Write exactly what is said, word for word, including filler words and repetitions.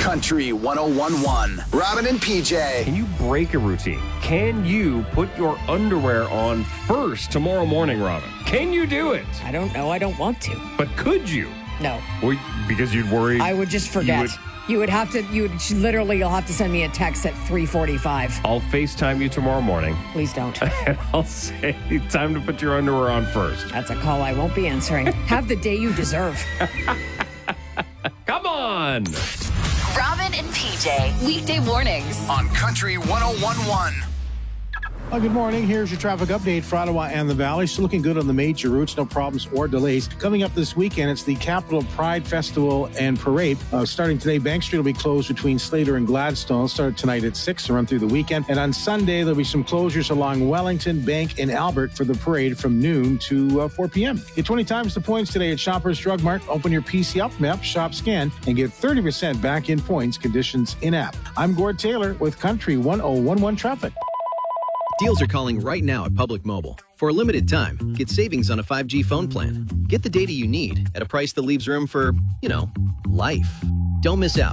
Country one oh one point one. Robin and P J. Can you break a routine? Can you put your underwear on first tomorrow morning, Robin? Can you do it? I don't know. I don't want to. But could you? No. Well, because you'd worry. I would just forget. You would, you would have to, you would literally, you'll have to send me a text at three forty-five. I'll FaceTime you tomorroome morning. Please don't. And I'll say, time to put your underwear on first. That's a call I won't be answering. Have the day you deserve. Come on. Robin and P J, weekday mornings on Country one oh one point one. Well, good morning. Here's your traffic update for Ottawa and the Valley. Still looking good on the major routes. No problems or delays. Coming up this weekend, it's the Capital Pride Festival and Parade. Uh, starting today, Bank Street will be closed between Slater and Gladstone. It'll start tonight at six and run through the weekend. And on Sunday, there'll be some closures along Wellington, Bank, and Albert for the parade from noon to uh, four p.m. Get twenty times the points today at Shoppers Drug Mart. Open your P C Up map, shop, scan, and get thirty percent back in points. Conditions in-app. I'm Gord Taylor with Country one oh one point one Traffic. Deals are calling right now at Public Mobile. For a limited time, get savings on a five G phone plan. Get the data you need at a price that leaves room for, you know, life. Don't miss out.